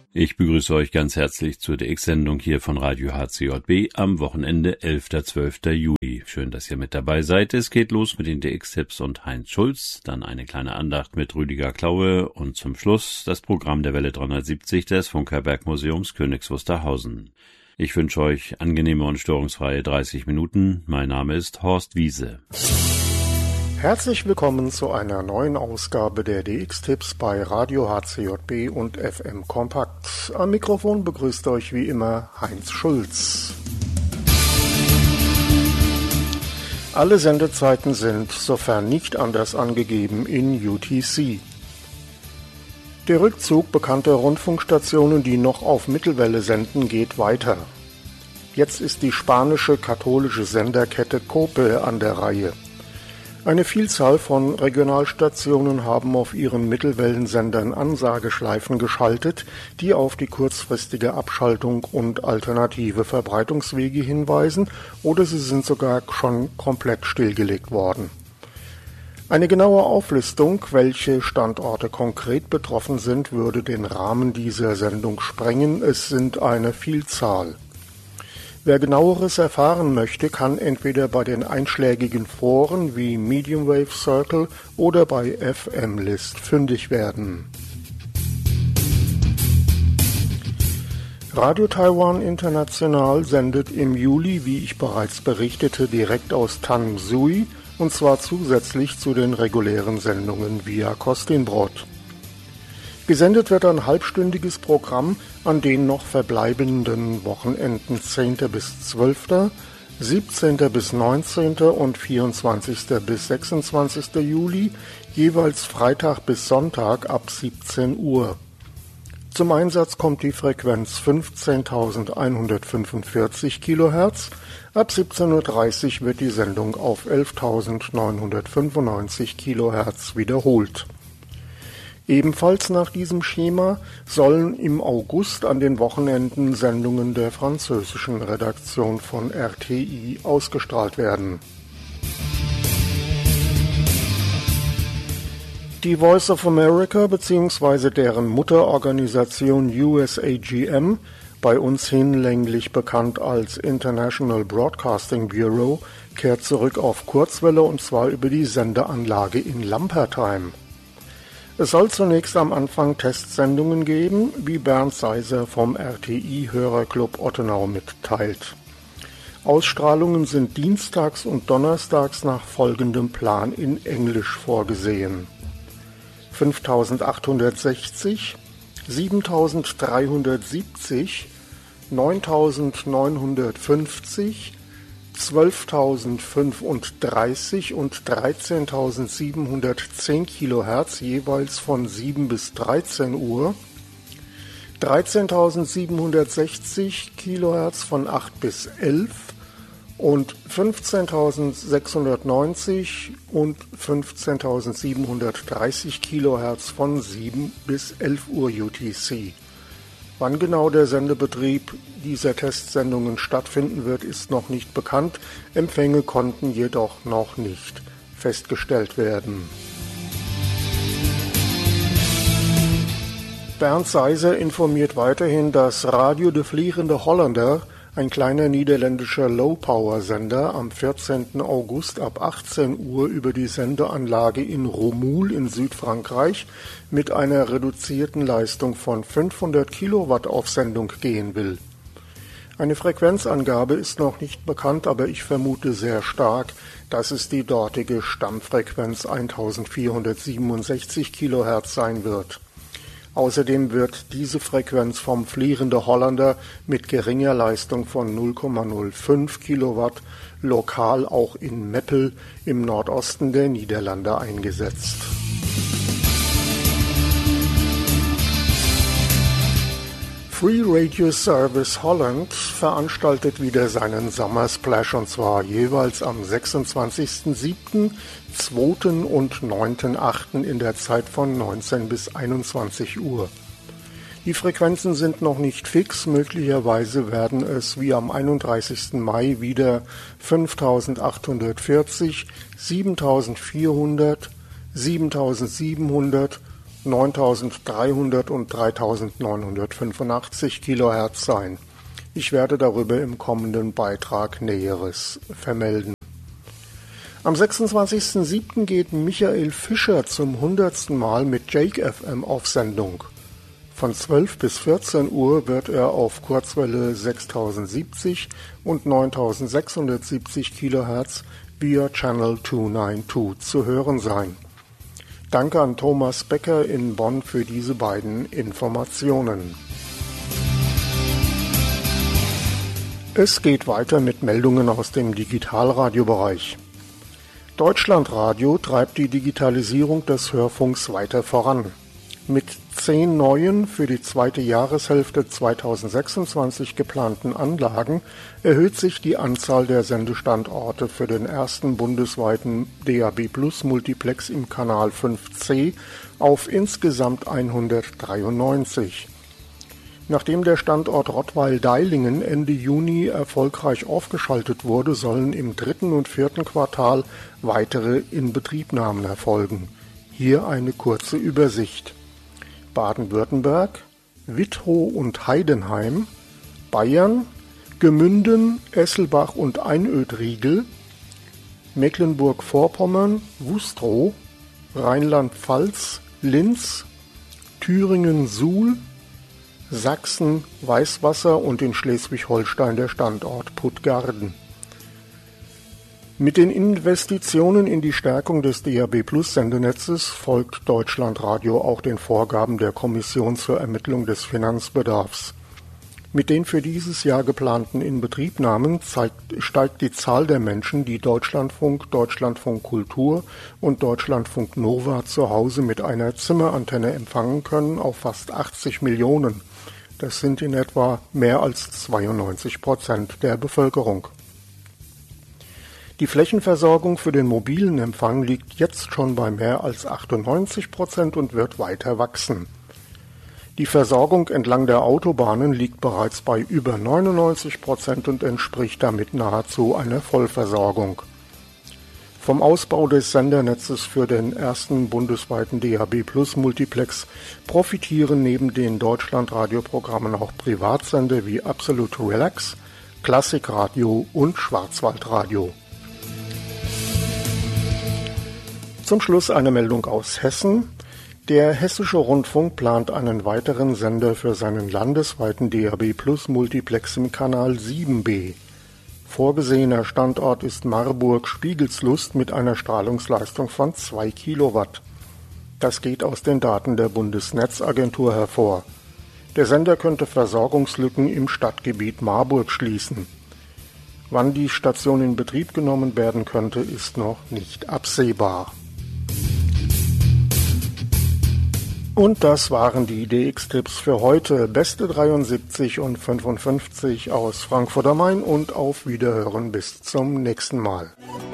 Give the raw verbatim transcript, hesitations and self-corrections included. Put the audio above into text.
Ich begrüße euch ganz herzlich zur D X-Sendung hier von Radio H C J B am Wochenende elfter zwölfter Juli. Schön, dass ihr mit dabei seid. Es geht los mit den D X-Tipps und Heinz Schulz, dann eine kleine Andacht mit Rüdiger Klaue und zum Schluss das Programm der Welle dreihundertsiebzig des Funkerberg-Museums Königs Wusterhausen. Ich wünsche euch angenehme und störungsfreie dreißig Minuten. Mein Name ist Horst Wiese. Herzlich willkommen zu einer neuen Ausgabe der D X-Tipps bei Radio H C J B und F M Kompakt. Am Mikrofon begrüßt euch wie immer Heinz Schulz. Alle Sendezeiten sind, sofern nicht anders angegeben, in U T C. Der Rückzug bekannter Rundfunkstationen, die noch auf Mittelwelle senden, geht weiter. Jetzt ist die spanische katholische Senderkette COPE an der Reihe. Eine Vielzahl von Regionalstationen haben auf ihren Mittelwellensendern Ansageschleifen geschaltet, die auf die kurzfristige Abschaltung und alternative Verbreitungswege hinweisen, oder sie sind sogar schon komplett stillgelegt worden. Eine genaue Auflistung, welche Standorte konkret betroffen sind, würde den Rahmen dieser Sendung sprengen. Es sind eine Vielzahl. Wer Genaueres erfahren möchte, kann entweder bei den einschlägigen Foren wie Medium Wave Circle oder bei F M List fündig werden. Radio Taiwan International sendet im Juli, wie ich bereits berichtete, direkt aus Tangsui, und zwar zusätzlich zu den regulären Sendungen via Kostinbrod. Gesendet wird ein halbstündiges Programm an den noch verbleibenden Wochenenden zehnter bis zwölfter, siebzehnter bis neunzehnter und vierundzwanzigster bis sechsundzwanzigster Juli, jeweils Freitag bis Sonntag ab siebzehn Uhr. Zum Einsatz kommt die Frequenz fünfzehntausendeinhundertfünfundvierzig Kilohertz. Ab siebzehn Uhr dreißig wird die Sendung auf elftausendneunhundertfünfundneunzig Kilohertz wiederholt. Ebenfalls nach diesem Schema sollen im August an den Wochenenden Sendungen der französischen Redaktion von R T I ausgestrahlt werden. Die Voice of America bzw. deren Mutterorganisation U S A G M, bei uns hinlänglich bekannt als International Broadcasting Bureau, kehrt zurück auf Kurzwelle, und zwar über die Sendeanlage in Lampertheim. Es soll zunächst am Anfang Testsendungen geben, wie Bernd Seiser vom R T I-Hörerclub Ottenau mitteilt. Ausstrahlungen sind dienstags und donnerstags nach folgendem Plan in Englisch vorgesehen: fünftausendachthundertsechzig, siebentausenddreihundertsiebzig, neuntausendneunhundertfünfzig, zwölftausendfünfunddreißig und dreizehntausendsiebenhundertzehn Kilohertz jeweils von sieben bis dreizehn Uhr, dreizehntausendsiebenhundertsechzig Kilohertz von acht bis elf und fünfzehntausendsechshundertneunzig und fünfzehntausendsiebenhundertdreißig Kilohertz von sieben bis elf Uhr U T C. Wann genau der Sendebetrieb dieser Testsendungen stattfinden wird, ist noch nicht bekannt. Empfänge konnten jedoch noch nicht festgestellt werden. Bernd Seiser informiert weiterhin, dass Radio de Vliegende Hollander, ein kleiner niederländischer Low-Power-Sender, am vierzehnten August ab achtzehn Uhr über die Sendeanlage in Romoul in Südfrankreich mit einer reduzierten Leistung von fünfhundert Kilowatt auf Sendung gehen will. Eine Frequenzangabe ist noch nicht bekannt, aber ich vermute sehr stark, dass es die dortige Stammfrequenz eintausendvierhundertsiebenundsechzig Kilohertz sein wird. Außerdem wird diese Frequenz vom Vliegende Hollander mit geringer Leistung von null Komma null fünf Kilowatt lokal auch in Meppel im Nordosten der Niederlande eingesetzt. Free Radio Service Holland veranstaltet wieder seinen Summer Splash, und zwar jeweils am sechsundzwanzigsten siebten, zweiten und neunten achten in der Zeit von neunzehn bis einundzwanzig Uhr. Die Frequenzen sind noch nicht fix, möglicherweise werden es wie am einunddreißigsten Mai wieder fünftausendachthundertvierzig, siebentausendvierhundert, siebentausendsiebenhundert neuntausenddreihundert und dreitausendneunhundertfünfundachtzig Kilohertz sein. Ich werde darüber im kommenden Beitrag Näheres vermelden. Am sechsundzwanzigsten siebten geht Michael Fischer zum hundertsten Mal mit Jake F M auf Sendung. Von zwölf bis vierzehn Uhr wird er auf Kurzwelle sechstausendsiebzig und neuntausendsechshundertsiebzig Kilohertz via Channel zweihunderzweiundneunzig zu hören sein. Danke an Thomas Becker in Bonn für diese beiden Informationen. Es geht weiter mit Meldungen aus dem Digitalradiobereich. Deutschlandradio treibt die Digitalisierung des Hörfunks weiter voran. Mit zehn neuen, für die zweite Jahreshälfte zweitausendsechsundzwanzig geplanten Anlagen erhöht sich die Anzahl der Sendestandorte für den ersten bundesweiten D A B Plus Multiplex im Kanal fünf C auf insgesamt hundertdreiundneunzig. Nachdem der Standort Rottweil-Deilingen Ende Juni erfolgreich aufgeschaltet wurde, sollen im dritten und vierten Quartal weitere Inbetriebnahmen erfolgen. Hier eine kurze Übersicht. Baden-Württemberg, Wittrow und Heidenheim, Bayern, Gemünden, Esselbach und Einödriegel, Mecklenburg-Vorpommern, Wustrow, Rheinland-Pfalz, Linz, Thüringen, Suhl, Sachsen, Weißwasser und in Schleswig-Holstein der Standort Puttgarden. Mit den Investitionen in die Stärkung des D A B Plus Sendenetzes folgt Deutschlandradio auch den Vorgaben der Kommission zur Ermittlung des Finanzbedarfs. Mit den für dieses Jahr geplanten Inbetriebnahmen zeigt, steigt die Zahl der Menschen, die Deutschlandfunk, Deutschlandfunk Kultur und Deutschlandfunk Nova zu Hause mit einer Zimmerantenne empfangen können, auf fast achtzig Millionen. Das sind in etwa mehr als zweiundneunzig Prozent der Bevölkerung. Die Flächenversorgung für den mobilen Empfang liegt jetzt schon bei mehr als achtundneunzig Prozent und wird weiter wachsen. Die Versorgung entlang der Autobahnen liegt bereits bei über neunundneunzig Prozent und entspricht damit nahezu einer Vollversorgung. Vom Ausbau des Sendernetzes für den ersten bundesweiten D A B Plus Multiplex profitieren neben den Deutschlandradioprogrammen auch Privatsender wie Absolute Relax, Klassikradio und Schwarzwaldradio. Zum Schluss eine Meldung aus Hessen. Der Hessische Rundfunk plant einen weiteren Sender für seinen landesweiten D A B Plus Multiplex im Kanal sieben B. Vorgesehener Standort ist Marburg-Spiegelslust mit einer Strahlungsleistung von zwei Kilowatt. Das geht aus den Daten der Bundesnetzagentur hervor. Der Sender könnte Versorgungslücken im Stadtgebiet Marburg schließen. Wann die Station in Betrieb genommen werden könnte, ist noch nicht absehbar. Und das waren die D X-Tipps für heute. Beste dreiundsiebzig und fünfundfünfzig aus Frankfurt am Main und auf Wiederhören bis zum nächsten Mal.